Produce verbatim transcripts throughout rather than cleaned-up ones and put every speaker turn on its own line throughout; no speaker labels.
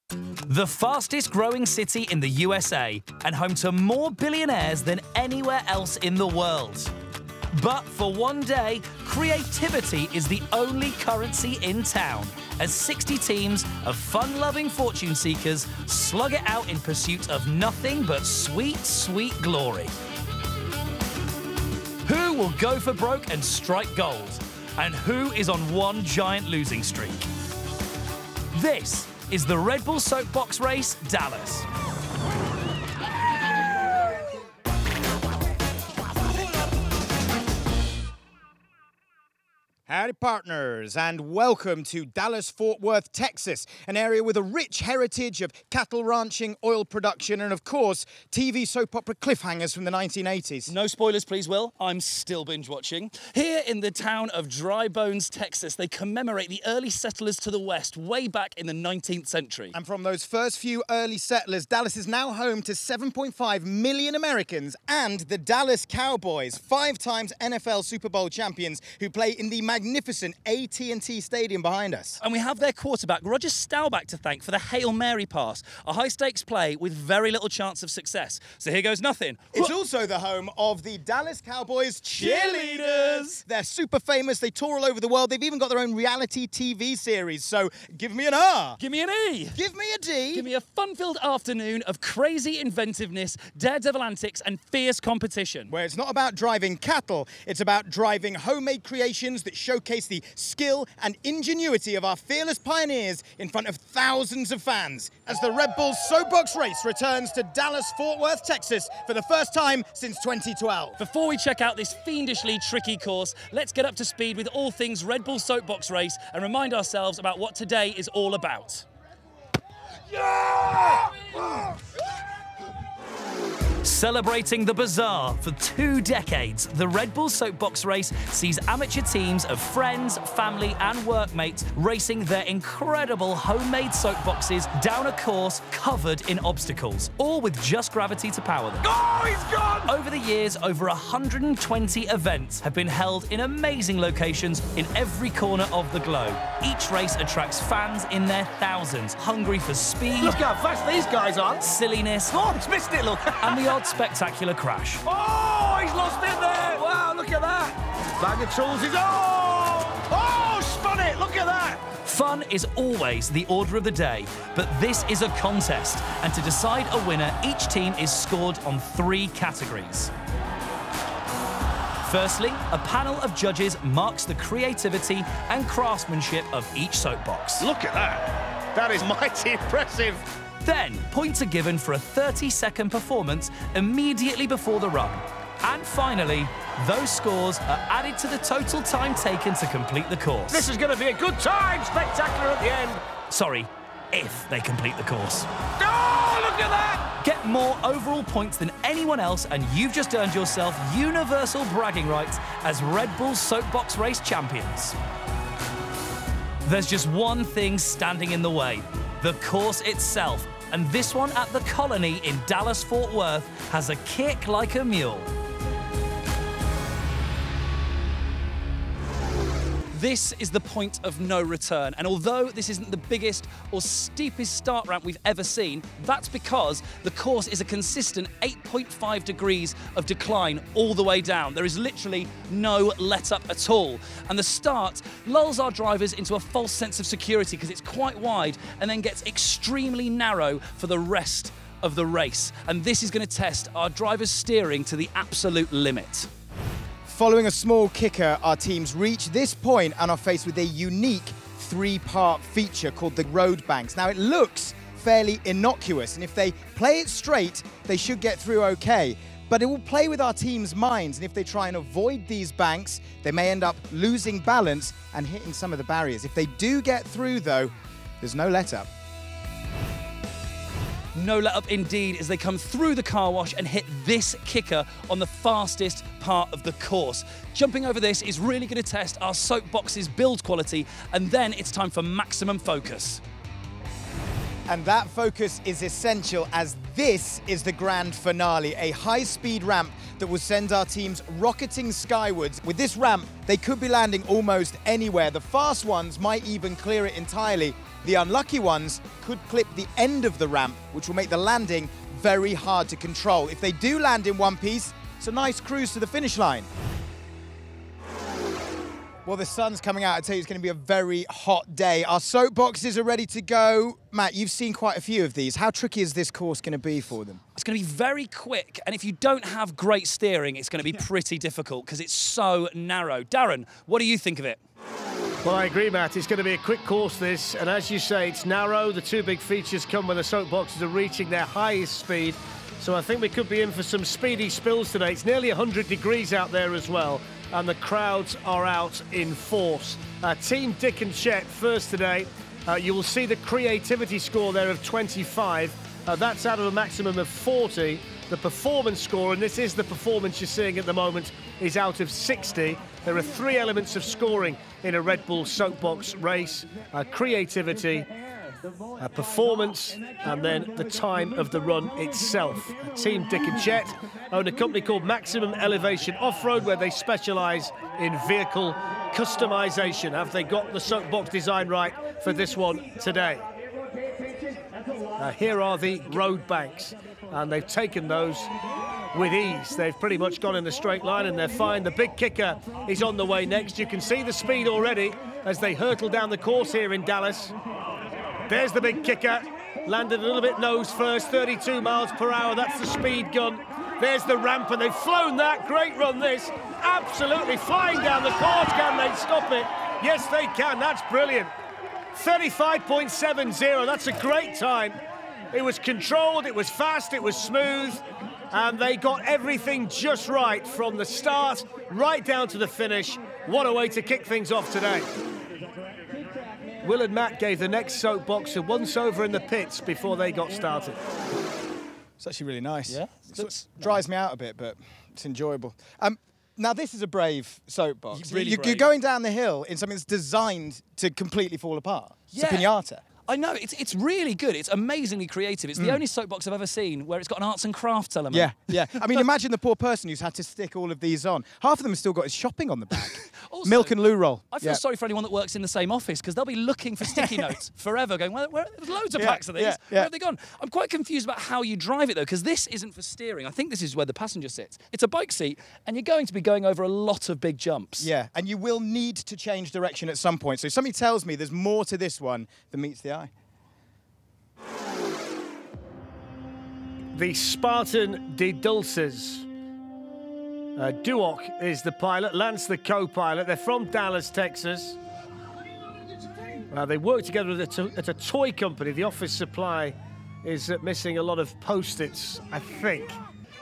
The fastest growing city in the U S A and home to more billionaires than anywhere else in the world. But for one day, creativity is the only currency in town, as sixty teams of fun-loving fortune seekers slug it out in pursuit of nothing but sweet, sweet glory. Who will go for broke and strike gold? And who is on one giant losing streak? This is the Red Bull Soapbox Race Dallas.
Howdy partners, and welcome to Dallas-Fort Worth, Texas, an area with a rich heritage of cattle ranching, oil production, and of course, T V soap opera cliffhangers from the nineteen eighties.
No spoilers, please, Will. I'm still binge watching. Here in the town of Dry Bones, Texas, they commemorate the early settlers to the west way back in the nineteenth century.
And from those first few early settlers, Dallas is now home to seven point five million Americans and the Dallas Cowboys, five times N F L Super Bowl champions who play in the magnificent A T and T Stadium behind us.
And we have their quarterback, Roger Staubach, to thank for the Hail Mary pass, a high-stakes play with very little chance of success. So here goes nothing.
It's also the home of the Dallas Cowboys cheerleaders. They're super famous. They tour all over the world. They've even got their own reality T V series. So give me an R.
Give me an E.
Give me a D.
Give me a fun-filled afternoon of crazy inventiveness, daredevil antics, and fierce competition.
Where it's not about driving cattle, it's about driving homemade creations that showcase the skill and ingenuity of our fearless pioneers in front of thousands of fans as the Red Bull Soapbox Race returns to Dallas-Fort Worth, Texas for the first time since twenty twelve.
Before we check out this fiendishly tricky course, let's get up to speed with all things Red Bull Soapbox Race and remind ourselves about what today is all about.
Yeah!
Celebrating the bizarre for two decades, the Red Bull Soapbox Race sees amateur teams of friends, family and workmates racing their incredible homemade soapboxes down a course covered in obstacles, all with just gravity to power them.
Oh, he's gone!
Over the years, over one hundred twenty events have been held in amazing locations in every corner of the globe. Each race attracts fans in their thousands, hungry for speed.
Look how fast these guys are.
Silliness.
Oh, he's missed it, look.
And the odd spectacular crash.
Oh, he's lost it there. Wow, look at that. Bag of tools is... Oh! Oh, spun it. Look at that.
Fun is always the order of the day, but this is a contest, and to decide a winner, each team is scored on three categories. Firstly, a panel of judges marks the creativity and craftsmanship of each soapbox.
Look at that. That is mighty impressive.
Then, points are given for a thirty-second performance immediately before the run. And finally, those scores are added to the total time taken to complete the course.
This is going to be a good time. Spectacular at the end.
Sorry, if they complete the course.
Oh, look at that!
Get more overall points than anyone else, and you've just earned yourself universal bragging rights as Red Bull Soapbox Race champions. There's just one thing standing in the way: the course itself. And this one at the Colony in Dallas-Fort Worth has a kick like a mule.
This is the point of no return, and although this isn't the biggest or steepest start ramp we've ever seen, that's because the course is a consistent eight point five degrees of decline all the way down. There is literally no let-up at all, and the start lulls our drivers into a false sense of security because it's quite wide and then gets extremely narrow for the rest of the race, and this is going to test our drivers' steering to the absolute limit.
Following a small kicker, our teams reach this point and are faced with a unique three-part feature called the road banks. Now, it looks fairly innocuous, and if they play it straight, they should get through okay. But it will play with our team's minds, and if they try and avoid these banks, they may end up losing balance and hitting some of the barriers. If they do get through, though, there's no let-up.
No let up indeed as they come through the car wash and hit this kicker on the fastest part of the course. Jumping over this is really going to test our soapbox's build quality, and then it's time for maximum focus.
And that focus is essential, as this is the grand finale, a high-speed ramp that will send our teams rocketing skywards. With this ramp, they could be landing almost anywhere. The fast ones might even clear it entirely. The unlucky ones could clip the end of the ramp, which will make the landing very hard to control. If they do land in one piece, it's a nice cruise to the finish line. Well, the sun's coming out. I tell you, it's going to be a very hot day. Our soapboxes are ready to go. Matt, you've seen quite a few of these. How tricky is this course going to be for them?
It's going to be very quick, and if you don't have great steering, it's going to be pretty difficult because it's so narrow. Darren, what do you think of it?
Well, I agree, Matt. It's going to be a quick course, this, and as you say, it's narrow. The two big features come when the soapboxes are reaching their highest speed, so I think we could be in for some speedy spills today. It's nearly one hundred degrees out there as well, and the crowds are out in force. Uh, Team Dick and Chet first today. Uh, you will see the creativity score there of twenty-five. Uh, that's out of a maximum of forty. The performance score, and this is the performance you're seeing at the moment, is out of sixty. There are three elements of scoring in a Red Bull soapbox race. Uh, creativity, uh, performance, and then the time of the run itself. Uh, Team Dick and Chet own a company called Maximum Elevation Off-Road, where they specialise in vehicle customisation. Have they got the soapbox design right for this one today? Uh, here are the road banks, and they've taken those with ease. They've pretty much gone in a straight line, and they're fine. The big kicker is on the way next. You can see the speed already as they hurtle down the course here in Dallas. There's the big kicker. Landed a little bit nose first, thirty-two miles per hour. That's the speed gun. There's the ramp, and they've flown that. Great run, this. Absolutely flying down the course. Can they stop it? Yes, they can. That's brilliant. thirty-five point seven zero. That's a great time. It was controlled, it was fast, it was smooth, and they got everything just right from the start right down to the finish. What a way to kick things off today. Will and Matt gave the next soapbox a once-over in the pits before they got started.
It's actually really nice.
Yeah?
It dries me out a bit, but it's enjoyable. Um, now, this is a brave soapbox.
Really
you,
brave.
You're going down the hill in something that's designed to completely fall apart. It's
Yeah.
a piñata.
I know, it's, it's really good. It's amazingly creative. It's the only soapbox I've ever seen where it's got an arts and crafts element.
Yeah, yeah. I mean, imagine the poor person who's had to stick all of these on. Half of them have still got his shopping on the back.
Also,
Milk and loo roll.
I feel
Yeah.
sorry for anyone that works in the same office because they'll be looking for sticky notes forever, going, where, where, there's loads of
Yeah,
packs of these.
yeah,
Where
yeah.
have they gone? I'm quite confused about how you drive it, though, because this isn't for steering. I think this is where the passenger sits. It's a bike seat, and you're going to be going over a lot of big jumps.
Yeah, and you will need to change direction at some point. So somebody tells me there's more to this one than meets the eye.
The Spartan de Dulces. Uh, Duoc is the pilot, Lance the co-pilot. They're from Dallas, Texas. Uh, they work together at a, to at a toy company. The office supply is uh, missing a lot of Post-its, I think.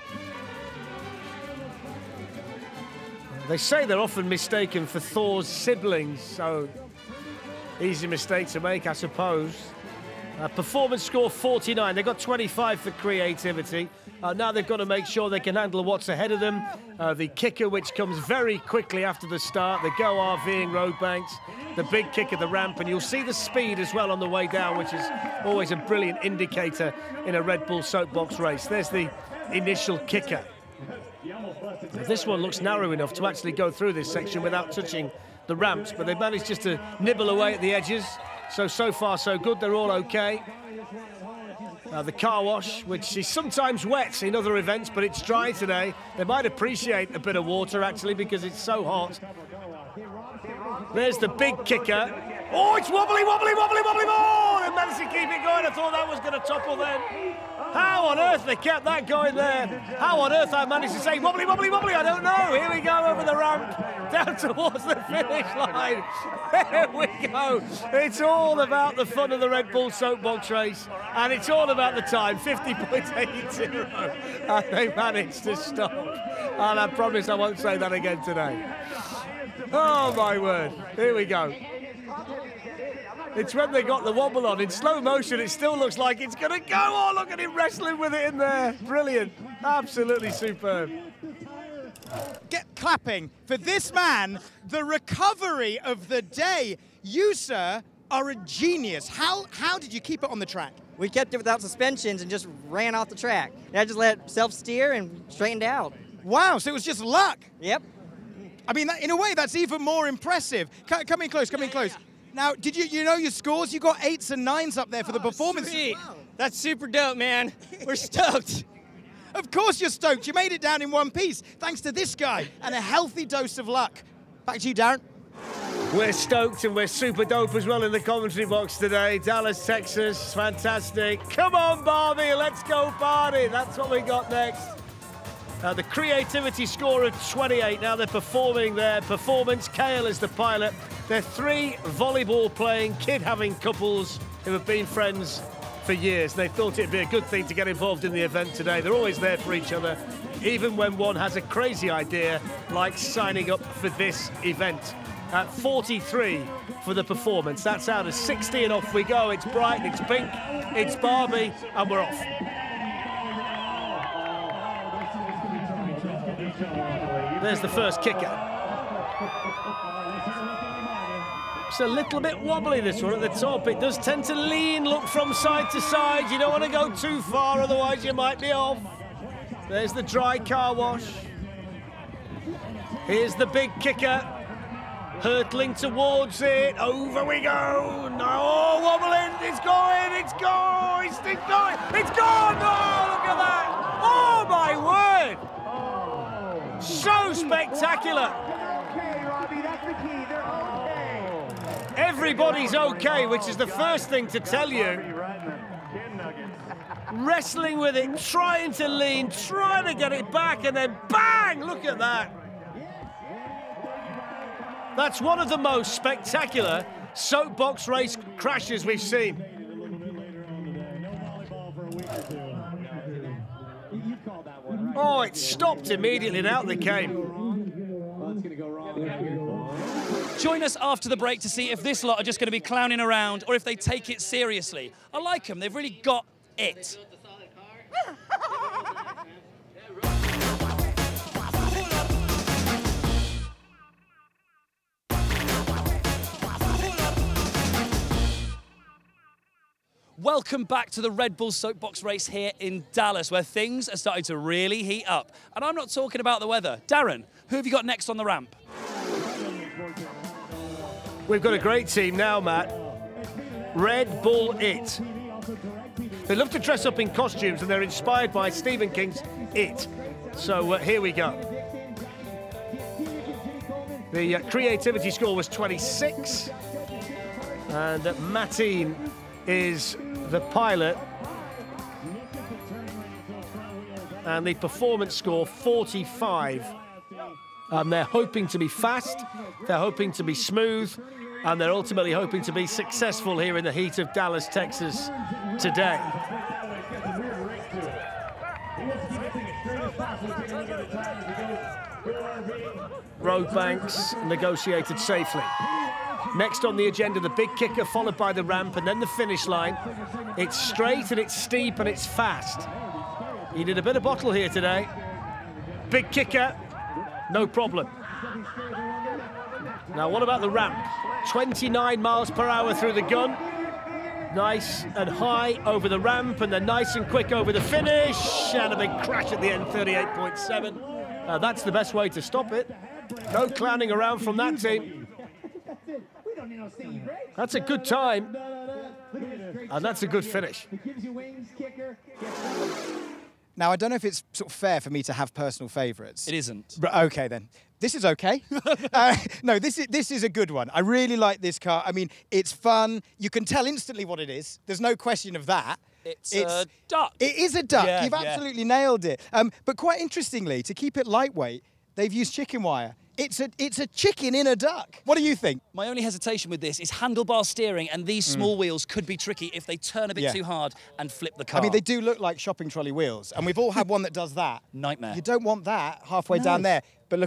They say they're often mistaken for Thor's siblings, so easy mistake to make, I suppose. Uh, performance score forty-nine. They got twenty-five for creativity. Uh, now they've got to make sure they can handle what's ahead of them. Uh, the kicker, which comes very quickly after the start. The go RVing road banks. The big kick at the ramp. And you'll see the speed as well on the way down, which is always a brilliant indicator in a Red Bull soapbox race. There's the initial kicker. This one looks narrow enough to actually go through this section without touching the ramps, but they've managed just to nibble away at the edges. So, so far, so good. They're all okay. Uh, the car wash, which is sometimes wet in other events, but it's dry today. They might appreciate a bit of water, actually, because it's so hot. There's the big kicker. Oh, it's wobbly, wobbly, wobbly, wobbly more! They managed to keep it going. I thought that was going to topple then. How on earth they kept that going there? How on earth I managed to say wobbly, wobbly, wobbly? I don't know. Here we go over the ramp, down towards the finish line. There we go. It's all about the fun of the Red Bull soapbox race, and it's all about the time, fifty point eight zero. And they managed to stop. And I promise I won't say that again today. Oh, my word. Here we go. It's when they got the wobble on. In slow motion, it still looks like it's going to go. Oh, look at him wrestling with it in there. Brilliant. Absolutely superb.
Get clapping for this man, the recovery of the day. You, sir, are a genius. How, how did you keep it on the track?
We kept it without suspensions and just ran off the track. And I just let it self-steer and straightened out.
Wow, so it was just luck.
Yep.
I mean, that, in a way, that's even more impressive. C come in close, come in close. Now, did you you know your scores? You got eights and nines up there for the performance.
Sweet. That's super dope, man. We're stoked.
Of course you're stoked. You made it down in one piece, thanks to this guy and a healthy dose of luck. Back to you, Darren.
We're stoked and we're super dope as well in the commentary box today. Dallas, Texas, fantastic. Come on, Barbie, let's go party. That's what we got next. Uh, the creativity score of twenty-eight. Now they're performing their performance. Kale is the pilot. They're three volleyball-playing, kid-having couples who have been friends for years. They thought it'd be a good thing to get involved in the event today. They're always there for each other, even when one has a crazy idea, like signing up for this event. At forty-three for the performance. That's out of sixty, and off we go. It's bright, it's pink, it's Barbie, and we're off. There's the first kicker. It's a little bit wobbly, this one at the top. It does tend to lean, look from side to side. You don't want to go too far, otherwise you might be off. There's the dry car wash. Here's the big kicker. Hurtling towards it. Over we go. No, wobbling. It's going. It's going. It's, it's going. It's gone. Oh, look at that. Oh, my word. So spectacular. Everybody's okay, which is the first thing to tell you. Wrestling with it, trying to lean, trying to get it back, and then bang! Look at that. That's one of the most spectacular soapbox race crashes we've seen. Oh, it stopped immediately and out they came.
Join us after the break to see if this lot are just going to be clowning around or if they take it seriously. I like them. They've really got it. Welcome back to the Red Bull Soapbox race here in Dallas, where things are starting to really heat up. And I'm not talking about the weather. Darren, who have you got next on the ramp?
We've got a great team now, Matt. Red Bull It. They love to dress up in costumes and they're inspired by Stephen King's It. So uh, here we go. The uh, creativity score was twenty-six. And uh, Mateen is the pilot. And the performance score, forty-five. And they're hoping to be fast, they're hoping to be smooth, and they're ultimately hoping to be successful here in the heat of Dallas, Texas today. Roadbanks negotiated safely. Next on the agenda, the big kicker, followed by the ramp, and then the finish line. It's straight and it's steep and it's fast. He did a bit of bottle here today. Big kicker, no problem. Now, what about the ramp? twenty-nine miles per hour through the gun. Nice and high over the ramp, and then nice and quick over the finish. And a big crash at the end, thirty-eight point seven. Uh, that's the best way to stop it. No clowning around from that team. That's a good time. And that's a good finish.
Now, I don't know if it's sort of fair for me to have personal favourites.
It isn't.
But okay, then. This is okay. uh, no, this is this is a good one. I really like this car. I mean, it's fun. You can tell instantly what it is. There's no question of that.
It's, it's a duck.
It is a duck.
Yeah,
You've
yeah.
absolutely nailed it. Um, but quite interestingly, to keep it lightweight, they've used chicken wire. It's a, it's a chicken in a duck. What do you think?
My only hesitation with this is handlebar steering, and these small mm. wheels could be tricky if they turn a bit
yeah.
too hard and flip the car.
I mean, they do look like shopping trolley wheels, and we've all had one that does that.
Nightmare.
You don't want that halfway
no.
down there.